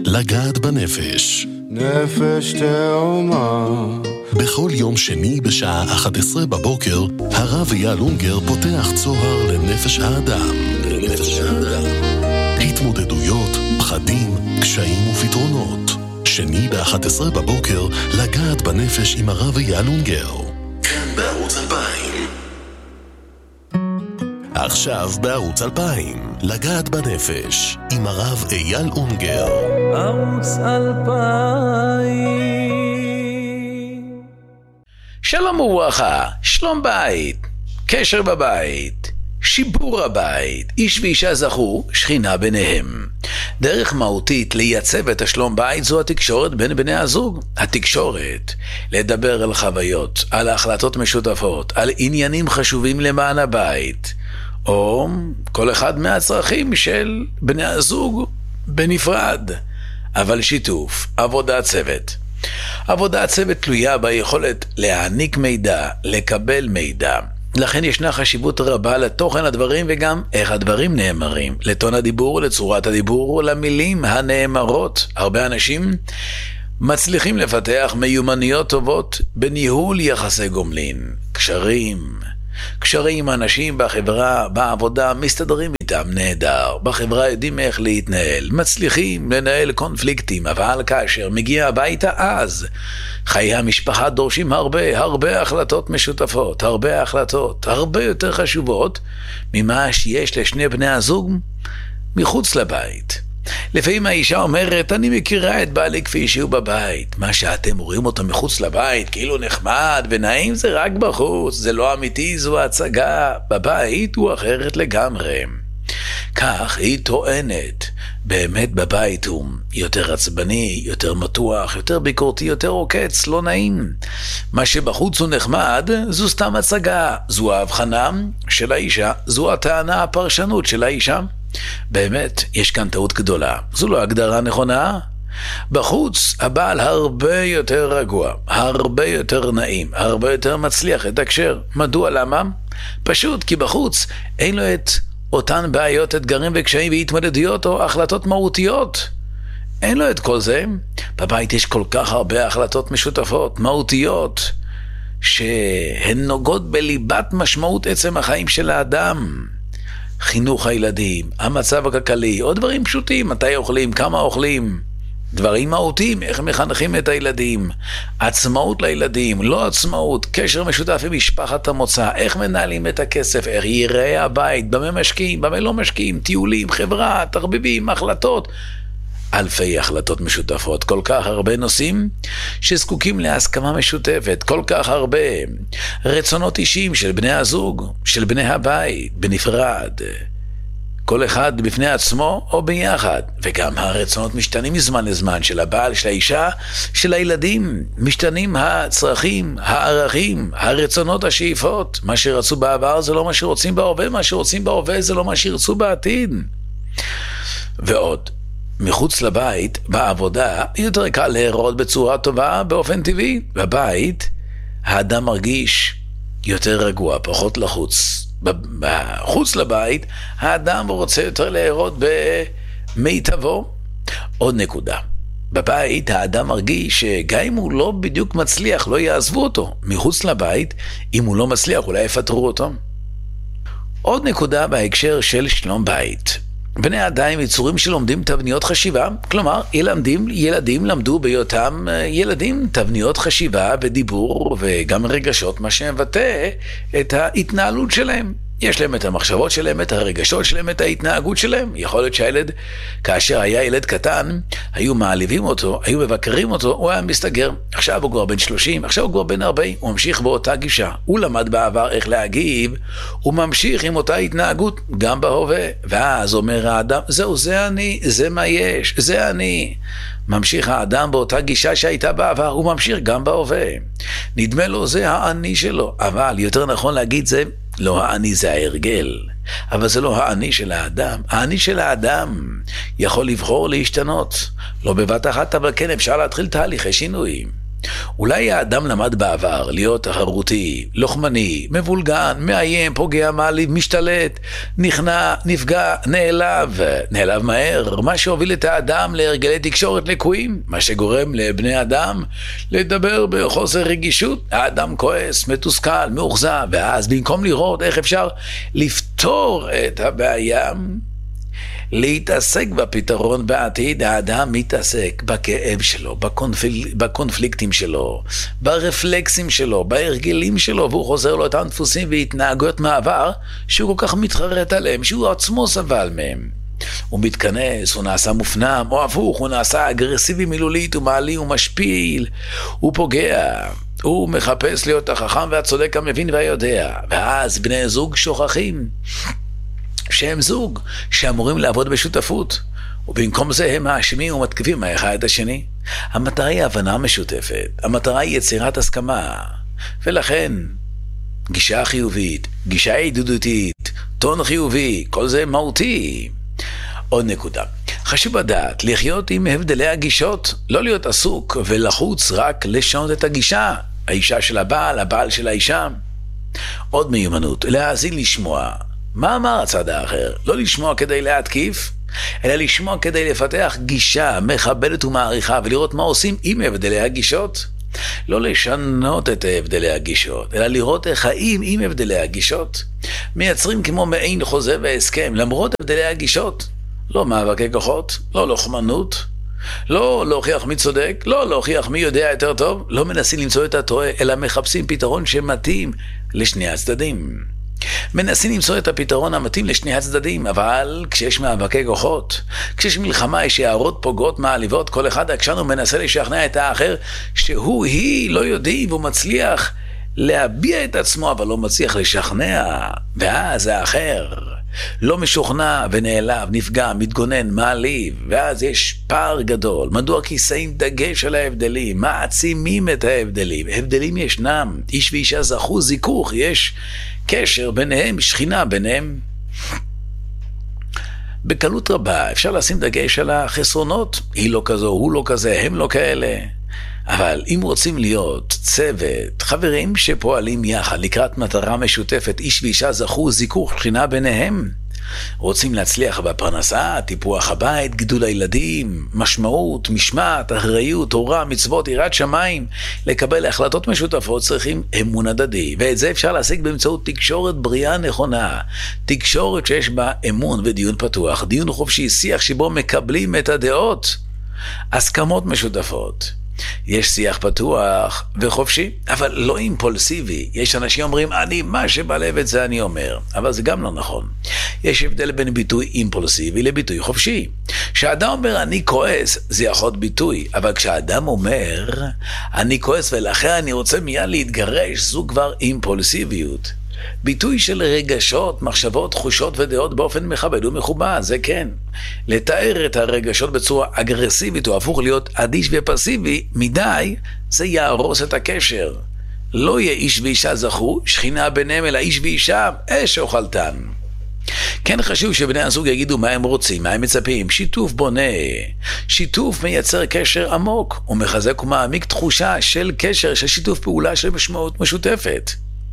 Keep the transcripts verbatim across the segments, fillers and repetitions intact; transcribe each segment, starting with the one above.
לגעת בנפש. נפש תאומה. בכל יום שני בשעה אחת עשרה בבוקר, הרב אייל אונגר פותח צוהר לנפש האדם. לנפש האדם. התמודדויות, פחדים, קשיים ופתרונות. שני ב-אחת עשרה בבוקר, לגעת בנפש עם הרב אייל אונגר. כאן בערוץ אלפיים. עכשיו בערוץ אלפיים, לגעת בנפש, עם הרב אייל אונגר. ערוץ אלפיים. שלום וברכה, שלום בית, קשר בבית, שיפור הבית, איש ואישה זכו, שכינה ביניהם. דרך מהותית לייצב את השלום בית זו התקשורת בין בני הזוג. התקשורת, לדבר על חוויות, על החלטות משותפות, על עניינים חשובים למען הבית, או כל אחד מהצרכים של בני הזוג בנפרד, אבל שיתוף, עבודת צוות. עבודת צוות תלויה ביכולת להעניק מידע, לקבל מידע. לכן ישנה חשיבות רבה לתוכן הדברים וגם איך הדברים נאמרים, לטון הדיבור, לצורת הדיבור, למילים הנאמרות. הרבה אנשים מצליחים לפתח מיומנויות טובות בניהול יחסי גומלין, קשרים. קשרים עם אנשים בחברה, בעבודה, מסתדרים איתם נהדר. בחברה יודעים איך להתנהל, מצליחים לנהל קונפליקטים, אבל כאשר מגיע הביתה אז חיי המשפחה דורשים הרבה, הרבה החלטות משותפות, הרבה החלטות, הרבה יותר חשובות ממה שיש לשני בני הזוג מחוץ לבית. לפעמים האישה אומרת, אני מכירה את בעלי כפי שהוא בבית. מה שאתם רואים אותו מחוץ לבית, כאילו נחמד ונעים, זה רק בחוץ, זה לא אמיתי, זו הצגה. בבית הוא אחרת לגמרי. כך היא טוענת. באמת בבית הוא יותר עצבני, יותר מתוח, יותר ביקורתי, יותר עוקץ, לא נעים. מה שבחוץ הוא נחמד, זו סתם הצגה. זו ההבחנה של האישה, זו הטענה, הפרשנות של האישה. באמת, יש כאן טעות גדולה. זו לא הגדרה נכונה. בחוץ, הבעל הרבה יותר רגוע, הרבה יותר נעים, הרבה יותר מצליח את הקשר. מדוע? למה? פשוט כי בחוץ אין לו את אותן בעיות, אתגרים וקשיים והתמודדויות או החלטות מהותיות. אין לו את כל זה. בבית יש כל כך הרבה החלטות משותפות, מהותיות, שהן נוגעות בליבת משמעות עצם החיים של האדם. חינוך הילדים, המצב הכלכלי, או דברים פשוטים, מתי אוכלים, כמה אוכלים, דברים מהותיים, איך מחנכים את הילדים, עצמאות לילדים, לא עצמאות, קשר משותף עם משפחת המוצא, איך מנהלים את הכסף, איך ייראה הבית, במה משקיעים, במה לא משקיעים, טיולים, חברה, תרביבים, החלטות, אלפי החלטות משותפות, כל כך הרבה נושאים שזקוקים להסכמה משותפת, כל כך הרבה רצונות אישיים של בני הזוג, של בני הבית, בנפרד, כל אחד בפני עצמו או ביחד, וגם הרצונות משתנים מזמן לזמן, של הבעל, של האישה, של הילדים, משתנים הצרכים, הערכים, הרצונות, השאיפות. מה שרצו בעבר זה לא מה שרוצים בהווה, מה שרוצים בהווה זה לא מה שירצו בעתיד. ועוד, מחוץ לבית, בעבודה, יותר קל להיראות בצורה טובה באופן טבעי. בבית, האדם מרגיש יותר רגוע, פחות לחוץ. בחוץ לבית, האדם רוצה יותר להיראות במיטבו. עוד נקודה. בבית, האדם מרגיש שגם אם הוא לא בדיוק מצליח, לא יעזבו אותו. מחוץ לבית, אם הוא לא מצליח, אולי יפטרו אותו. עוד נקודה בהקשר של שלום בית. בני אדם יצורים שלומדים תבניות חשיבה, כלומר ילדים, ילדים למדו בהיותם ילדים תבניות חשיבה ודיבור וגם רגשות, מה שמבטא את ההתנהלות שלהם. יש להם את המחשבות שלהם, את הרגשות שלהם, את ההתנהגות שלהם. יכול להיות שהילד, כאשר היה ילד קטן, היו מעליבים אותו, היו מבקרים אותו, הוא היה מסתגר. עכשיו הוא כבר בן שלושים, עכשיו הוא כבר בן ארבעים, הוא ממשיך באותה גישה. הוא למד בעבר איך להגיב, הוא ממשיך עם אותה התנהגות גם בהווה. ואז אומר האדם, זהו, זה אני, זה מה יש, זה אני. ממשיך האדם באותה גישה שהייתה בעבר, הוא ממשיך גם בהווה. נדמה לו זה האני שלו, אבל יותר נכון להגיד זה, לא האני, זה ההרגל, אבל זה לא האני של האדם. האני של האדם יכול לבחור להשתנות, לא בבת אחת, אבל כן אפשר להתחיל תהליכי שינויים. אולי האדם למד בעבר להיות תחרותי, לוחמני, מבולגן, מאיים, פוגע, מעליב, משתלט, נכנע, נפגע, נעלב, נעלב מהר, מה שהוביל את האדם להרגלי תקשורת לקויים, מה שגורם לבני אדם לדבר בחוסר רגישות. האדם כועס, מתוסכל, מאוכזב, ואז במקום לראות איך אפשר לפתור את הבעיה, להתעסק בפתרון בעתיד, האדם מתעסק בכאב שלו, בקונפל... בקונפליקטים שלו, ברפלקסים שלו, בהרגלים שלו, והוא חוזר לו אותם דפוסים והתנהגויות מעבר שהוא כל כך מתחרט עליהם, שהוא עצמו סבל מהם. הוא מתכנס, הוא נעשה מופנם, או הפוך, הוא נעשה אגרסיבי מילולית, הוא מעלי, הוא משפיל, הוא פוגע, הוא מחפש להיות החכם והצודק המבין והיודע, ואז בני זוג שוכחים שהם זוג שאמורים לעבוד בשותפות, ובמקום זה הם מאשימים ומתקיפים האחד את השני. המטרה היא הבנה משותפת, המטרה היא יצירת הסכמה, ולכן גישה חיובית, גישה ידידותית, טון חיובי, כל זה מהותי. עוד נקודה, חשוב לדעת לחיות עם הבדלי הגישות, לא להיות עסוק ולחוץ רק לשנות את הגישה, האישה של הבעל, הבעל של האישה. עוד מיומנות, להאזין לשמוע מה אמר הצד האחר, לא לשמוע כדי להתקיף, אלא לשמוע כדי לפתח גישה מכבדת ומעריכה, ולראות מה עושים עם הבדלי הגישות. לא לשנות את הבדלי הגישות, אלא לראות איך חיים עם הבדלי הגישות. מייצרים כמו מעין חוזה והסכם, למרות הבדלי הגישות. לא מאבקי כוחות, לא לוחמנות, לא להוכיח מי צודק, לא להוכיח מי יודע יותר טוב, לא מנסים למצוא את הטועה, אלא מחפשים פתרון שמתאים לשני הצדדים. מנסים למצוא את הפתרון המתאים לשני הצדדים, אבל כשיש מאבקי כוחות, כשיש מלחמה, יש הערות פוגעות, מעליבות, כל אחד עקשן ומנסה לשכנע את האחר שהוא, היא, לא יודעים, והוא מצליח להביע את עצמו, אבל לא מצליח לשכנע, ואז האחר לא משוכנע ונעלב, נפגע, מתגונן, מעליב, ואז יש פער גדול. מדוע? כי שמים דגש על ההבדלים, מעצימים את ההבדלים. הבדלים ישנם, איש ואישה זכו זיכוך, יש קשר ביניהם, שכינה ביניהם. בקלות רבה אפשר לשים דגש על החסרונות, היא לא כזו, הוא לא כזה, הם לא כאלה. אבל אם רוצים להיות צוות, חברים שפועלים יחד לקראת מטרה משותפת, איש ואישה זכו זיכוך, שכינה ביניהם, רוצים להצליח בפרנסה, טיפוח הבית, גידול הילדים, משמעות, משמעת, אחריות, תורה, מצוות, יראת שמיים, לקבל החלטות משותפות צריכים אמון הדדי, ואת זה אפשר להשיג באמצעות תקשורת בריאה נכונה, תקשורת שיש בה אמון ודיון פתוח, דיון חופשי, שיח שבו מקבלים את הדעות, הסכמות משותפות. יש שיח פתוח וחופשי, אבל לא אימפולסיבי. יש אנשים אומרים, אני מה שבלב את זה אני אומר, אבל זה גם לא נכון. יש הבדל בין ביטוי אימפולסיבי לביטוי חופשי. כשאדם אומר אני כועס, זה יכול להיות ביטוי, אבל כשאדם אומר אני כועס ולכן אני רוצה מיד להתגרש, זו כבר אימפולסיביות. ביטוי של רגשות, מחשבות, תחושות ודעות באופן מכבד ומכובד, זה כן. לתאר את הרגשות בצורה אגרסיבית או הפוך להיות אדיש ופסיבי מדי, זה יהרוס את הקשר. לא יהיה איש ואישה זכו, שכינה ביניהם, אלא איש ואישה, אש אוכלתן. כן חשוב שבני הזוג יגידו מה הם רוצים, מה הם מצפים. שיתוף בונה. שיתוף מייצר קשר עמוק, ומחזק ומעמיק תחושה של קשר, של שיתוף פעולה של משמעות משותפת.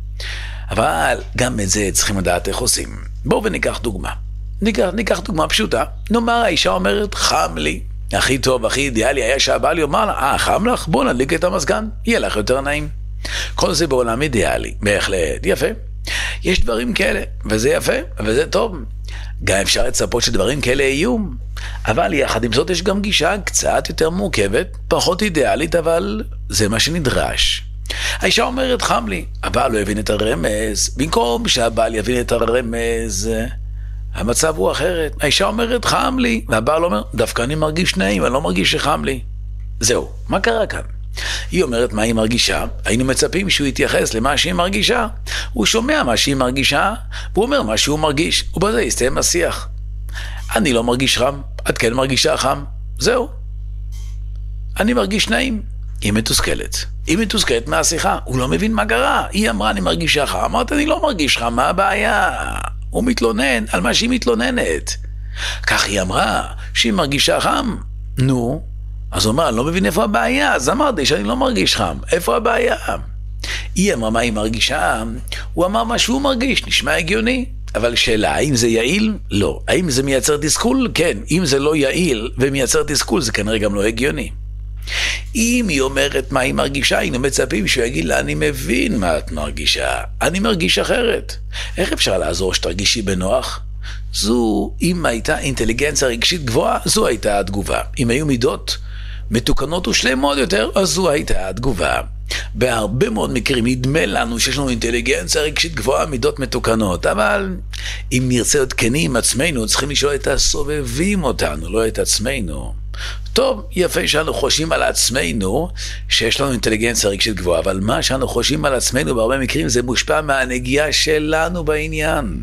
אבל גם את זה צריכים לדעת איך עושים. בואו וניקח דוגמה. ניקח, ניקח דוגמה פשוטה. נאמר, האישה אומרת, חם לי. הכי טוב, הכי אידיאלי היה שהבעל יאמר לה, אה, חם לך? בוא נדליק את המזגן. יהיה לך יותר נעים. כל זה בעולם אידיאלי. בהחלט יפה. יש דברים כאלה, וזה יפה, וזה טוב. גם אפשר לצפות שדברים כאלה יהיו. אבל יחד עם זאת יש גם גישה קצת יותר מורכבת, פחות אידיאלית, אבל זה מה שנדרש. האישה אומרת חם לי, הבעל לא יבין את הרמז, במקום שהבעל יבין את הרמז, המצב הוא אחרת. האישה אומרת חם לי, והבעל אומר, דווקא אני מרגיש נעים, אני לא מרגיש שחם לי. זהו, מה קרה כאן? היא אומרת מה היא מרגישה, היינו מצפים שהוא יתייחס למה שהיא מרגישה, הוא שומע מה שהיא מרגישה, והוא אומר מה שהוא מרגיש, ובזה יסתיים השיח. אני לא מרגיש חם, את כן מרגישה חם, זהו. אני מרגיש נעים. היא מתוסכלת. היא מתוסכלת מהשיחה. הוא לא מבין מה קרה. היא אמרה, אני מרגישה חם. אמרת, אני לא מרגיש חם. מה הבעיה? הוא מתלונן על מה שהיא מתלוננת. כך היא אמרה, שהיא מרגישה חם. נו, אז הוא אמר, אני לא מבין איפה הבעיה, אז אמרתי שאני לא מרגיש חם, איפה הבעיה? היא אמרה מה היא מרגישה, הוא אמר מה שהוא מרגיש, נשמע הגיוני. אבל שאלה, האם זה יעיל? לא. האם זה מייצר תסכול? כן. אם זה לא יעיל ומייצר תסכול, זה כנראה גם לא הגיוני. אם היא אומרת מה היא מרגישה, היינו מצפים שהוא יגיד לה, אני מבין מה את מרגישה, אני מרגיש אחרת. איך אפשר לעזור שתרגישי בנוח? זו, אם הייתה אינטליגנציה רגשית גבוהה, זו הייתה התגובה. אם היו מידות מתוקנות ושלמות יותר, אז זו הייתה התגובה. בהרבה מאוד מקרים נדמה לנו שיש לנו אינטליגנציה רגשית גבוהה, מידות מתוקנות, אבל אם נרצה להיות כנים עם עצמנו, צריכים לשאול את הסובבים אותנו, לא את עצמנו. טוב, יפה שאנו חושבים על עצמנו שיש לנו אינטליגנציה רגשית גבוהה, אבל מה שאנו חושבים על עצמנו בהרבה מקרים זה מושפע מהנגיעה שלנו בעניין.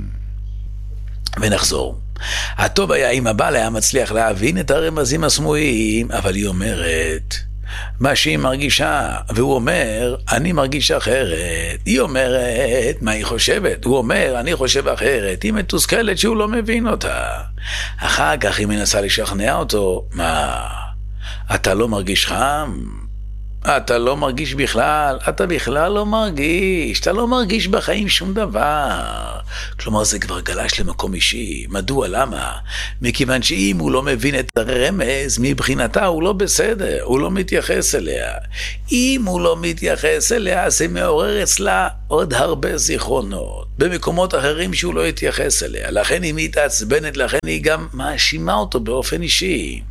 ונחזור. הטוב היה אם הבעל היה מצליח להבין את הרמזים הסמויים, אבל היא אומרת מה שהיא מרגישה, והוא אומר אני מרגיש אחרת. היא אומרת מה היא חושבת, הוא אומר אני חושב אחרת. היא מתוסכלת שהוא לא מבין אותה. אחר כך היא מנסה לשכנע אותו, מה, אתה לא מרגיש חם? אתה לא מרגיש בכלל, אתה בכלל לא מרגיש, אתה לא מרגיש בחיים שום דבר. כלומר זה כבר גלש למקום אישי. מדוע? למה? מכיוון שאם הוא לא מבין את הרמז, מבחינתה הוא לא בסדר, הוא לא מתייחס אליה. אם הוא לא מתייחס אליה, זה מעורר אצלה עוד הרבה זיכרונות, במקומות אחרים שהוא לא יתייחס אליה. לכן היא מתעצבנת, לכן היא גם מאשימה אותו באופן אישי.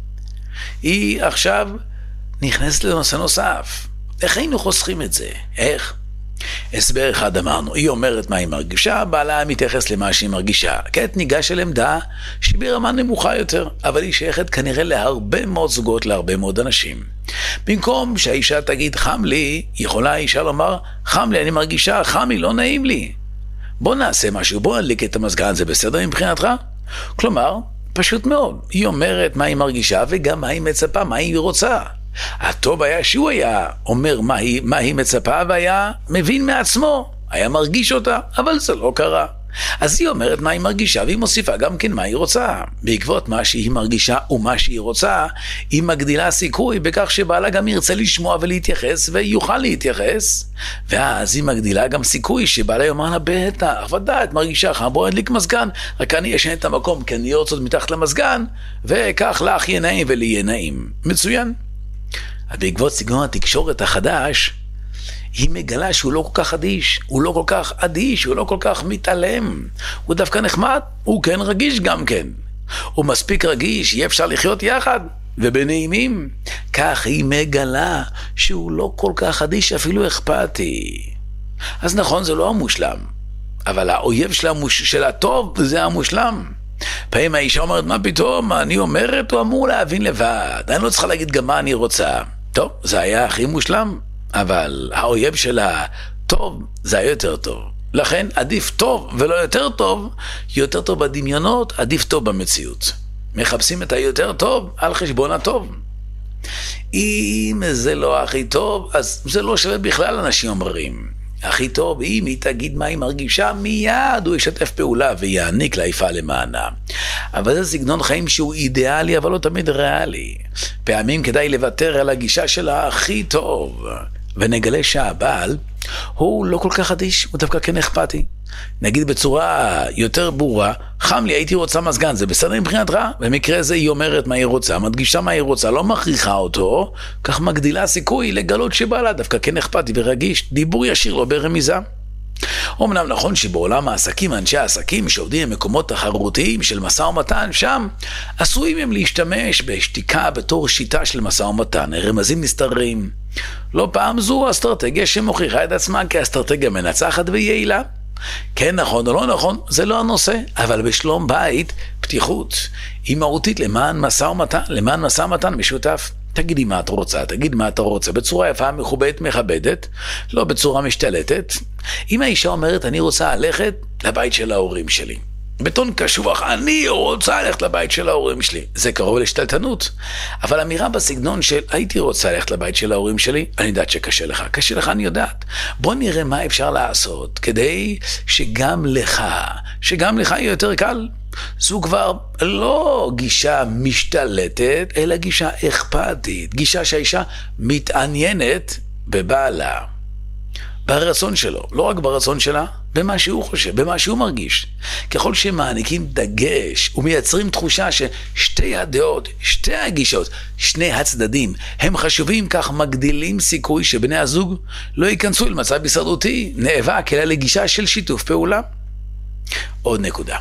היא עכשיו נכנסת לנושא נוסף. איך היינו חוסכים את זה? איך? הסבר אחד אמרנו, היא אומרת מה היא מרגישה, בעלה מתייחס למה שהיא מרגישה. כעת ניגש אל עמדה שהיא ברמה נמוכה יותר, אבל היא שייכת כנראה להרבה מאוד זוגות, להרבה מאוד אנשים. במקום שהאישה תגיד חם לי, יכולה האישה לומר חם לי, אני מרגישה חם לי, לא נעים לי. בוא נעשה משהו, בוא נדליק את המזגן, זה בסדר מבחינתך? כלומר, פשוט מאוד, היא אומרת מה היא מרגישה וגם מה היא מצפה, מה היא רוצה. הטוב היה שהוא היה אומר מה היא, מה היא מצפה והיה מבין מעצמו, היה מרגיש אותה, אבל זה לא קרה. אז היא אומרת מה היא מרגישה והיא מוסיפה גם כן מה היא רוצה. בעקבות מה שהיא מרגישה ומה שהיא רוצה, היא מגדילה סיכוי בכך שבעלה גם ירצה לשמוע ולהתייחס ויוכל להתייחס, ואז היא מגדילה גם סיכוי שבעלה יאמר לה בטח, ודאי את מרגישה חם, בוא נדליק מזגן, רק אני אשן את המקום כי אני רוצה מתחת למזגן, וכך לך יהיה נעים ולי יהיה נעים. מצוין. בעקבות סגנון התקשורת החדש, היא מגלה שהוא לא כל כך אדיש, הוא לא כל כך אדיש, הוא לא כל כך מתעלם, הוא דווקא נחמד, הוא כן רגיש גם כן. הוא מספיק רגיש, יהיה אפשר לחיות יחד, ובנעימים. כך היא מגלה שהוא לא כל כך אדיש, אפילו אכפתי. אז נכון, זה לא המושלם, אבל האויב של, המוש... של הטוב זה המושלם. פעמים האישה אומרת, מה פתאום, אני אומרת, הוא אמור להבין לבד, אני לא צריכה להגיד גם מה אני רוצה. טוב, זה היה הכי מושלם, אבל האויב של הטוב זה היה יותר טוב. לכן עדיף טוב ולא יותר טוב, יותר טוב בדמיונות, עדיף טוב במציאות. מחפשים את היותר טוב על חשבון הטוב. אם זה לא הכי טוב, אז זה לא שווה בכלל, אנשים אומרים. הכי טוב, אם היא תגיד מה היא מרגישה, מיד הוא ישתף פעולה ויעניק לה יפעל למענה. אבל זה סגנון חיים שהוא אידיאלי, אבל לא תמיד ריאלי. פעמים כדאי לוותר על הגישה שלה הכי טוב, ונגלה שהבעל הוא לא כל כך אדיש, הוא דווקא כן אכפתי. נגיד בצורה יותר ברורה, חם לי, הייתי רוצה מזגן, זה בסדר מבחינתך? במקרה זה היא אומרת מה היא רוצה, מדגישה מה היא רוצה, לא מכריחה אותו, כך מגדילה סיכוי לגלות שבעלה דווקא כן אכפתי ורגיש, דיבור ישיר לא ברמיזה. אמנם נכון שבעולם העסקים, אנשי העסקים שעובדים במקומות תחרותיים של משא ומתן, שם עשויים הם להשתמש בשתיקה בתור שיטה של משא ומתן, רמזים נסתרים. לא פעם זו אסטרטגיה שמוכיחה את עצמה כאסטרטגיה מנצחת ויעילה. כן נכון או לא נכון, זה לא הנושא, אבל בשלום בית, פתיחות היא מהותית למען משא ומתן, למען משא ומתן משותף. תגידי מה את רוצה, תגיד מה אתה רוצה, בצורה יפה, מכובדת, מכבדת, לא בצורה משתלטת. אם האישה אומרת, אני רוצה ללכת לבית של ההורים שלי, בטון קשוח, אני רוצה ללכת לבית של ההורים שלי, זה קרוב לשתלטנות. אבל אמירה בסגנון של, הייתי רוצה ללכת לבית של ההורים שלי, אני יודעת שקשה לך, קשה לך אני יודעת. בוא נראה מה אפשר לעשות, כדי שגם לך, שגם לך יהיה יותר קל. זו כבר לא גישה משתלטת, אלא גישה אכפתית, גישה שהאישה מתעניינת בבעלה, ברצון שלו, לא רק ברצון שלה, במה שהוא חושב, במה שהוא מרגיש. ככל שמעניקים דגש ומייצרים תחושה ששתי הדעות, שתי הגישות, שני הצדדים, הם חשובים, כך מגדילים סיכוי שבני הזוג לא ייכנסו אל מצב הישרדותי, נאבק, אלא לגישה של שיתוף פעולה. עוד נקודה.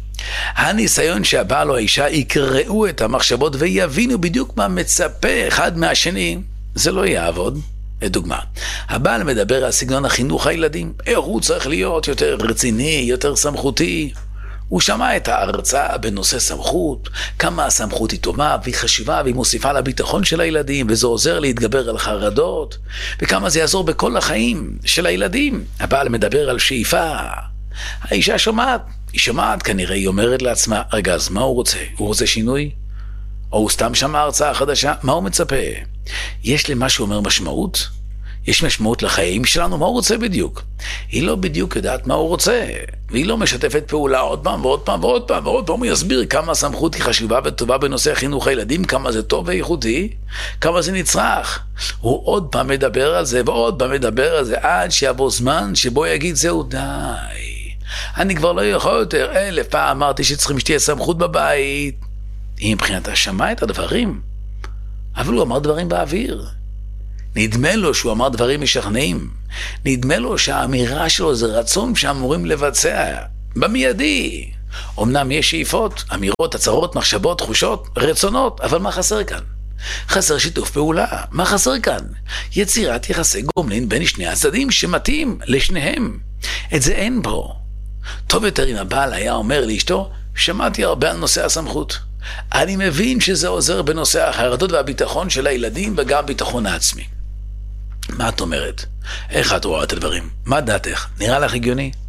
הניסיון שהבעל או האישה יקראו את המחשבות ויבינו בדיוק מה מצפה אחד מהשני, זה לא יעבוד. לדוגמה, הבעל מדבר על סגנון החינוך הילדים, איך הוא צריך להיות יותר רציני, יותר סמכותי. הוא שמע את ההרצאה בנושא סמכות, כמה הסמכות היא טובה והיא חשיבה והיא מוסיפה לביטחון של הילדים, וזה עוזר להתגבר על חרדות, וכמה זה יעזור בכל החיים של הילדים. הבעל מדבר על שאיפה. האישה שומעת, היא שומעת, כנראה היא אומרת לעצמה, רגע, אז מה הוא רוצה? הוא רוצה שינוי? או הוא סתם שמע הרצאה חדשה? מה הוא מצפה? יש למה שהוא אומר משמעות? יש משמעות לחיים שלנו? מה הוא רוצה בדיוק? היא לא בדיוק יודעת מה הוא רוצה, והיא לא משתפת פעולה עוד פעם ועוד פעם ועוד פעם ועוד פעם. הוא יסביר כמה הסמכות היא חשובה וטובה בנושא חינוך הילדים, כמה זה טוב ואיכותי, כמה זה נצרך. הוא עוד פעם מדבר על זה ועוד פעם מדבר על זה, עד שיבוא זמן שבו יגיד זהו די. אני כבר לא יכול יותר, אלף פעם אמרתי שצריכים שתהיה סמכות בבית. היא מבחינתה שמעה את הדברים, אבל הוא אמר דברים באוויר. נדמה לו שהוא אמר דברים משכנעים. נדמה לו שהאמירה שלו זה רצון שאמורים לבצע במיידי. אמנם יש שאיפות, אמירות, הצהרות, מחשבות, תחושות, רצונות, אבל מה חסר כאן? חסר שיתוף פעולה. מה חסר כאן? יצירת יחסי גומלין בין שני הצדדים שמתאים לשניהם. את זה אין בו. טוב יותר אם הבעל היה אומר לאשתו, שמעתי הרבה על נושא הסמכות. אני מבין שזה עוזר בנושא החרדות והביטחון של הילדים וגם ביטחון העצמי. מה את אומרת? איך את רואה את הדברים? מה דעתך? נראה לך הגיוני?